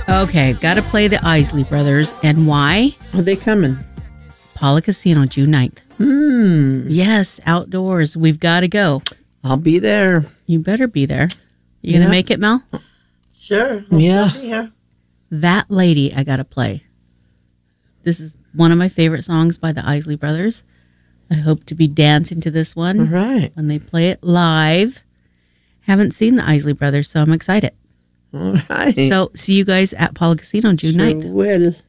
Okay, got to play the Isley Brothers. And why? Are they coming? Paula Casino, June 9th. Yes, outdoors. We've got to go. I'll be there. You better be there. You going to make it, Mel? Sure. Yeah. Still be here. That Lady, I got to play. This is one of my favorite songs by the Isley Brothers. I hope to be dancing to this one All right. when they play it live. Haven't seen the Isley Brothers, so I'm excited. All right. So see you guys at Paula Casino June 9th. Will.